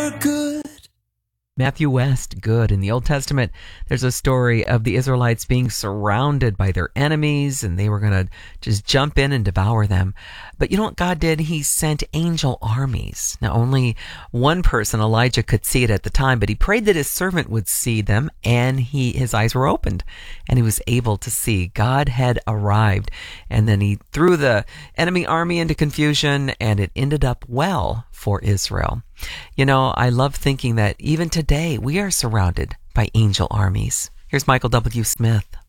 Matthew West, good. In the Old Testament, there's a story of the Israelites being surrounded by their enemies, and they were going to just jump in and devour them. But you know what God did? He sent angel armies. Now, only one person, Elijah, could see it at the time, but he prayed that his servant would see them, and his eyes were opened, and he was able to see. God had arrived, and then he threw the enemy army into confusion, and it ended up well for Israel. You know, I love thinking that even today we are surrounded by angel armies. Here's Michael W. Smith.